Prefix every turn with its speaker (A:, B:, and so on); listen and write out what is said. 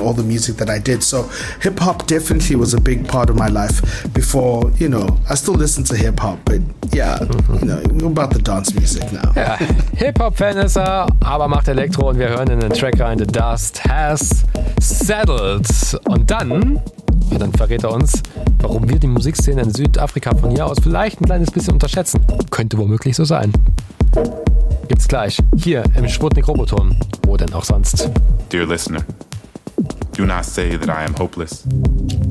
A: all the music that I did. So hip hop definitely was a big part of my life before, I still listen to hip hop, but yeah, we're about the dance music now.
B: Ja, Hip-Hop-Fan ist er, aber macht Elektro und wir hören in den Track rein, The Dust Has Settled. Und dann verrät er uns, warum wir die Musikszene in Südafrika von hier aus vielleicht ein kleines bisschen unterschätzen. Könnte womöglich so sein. Gibt's gleich, hier im Sputnik Roboton. Wo denn auch sonst?
C: Dear listener, do not say that I am hopeless.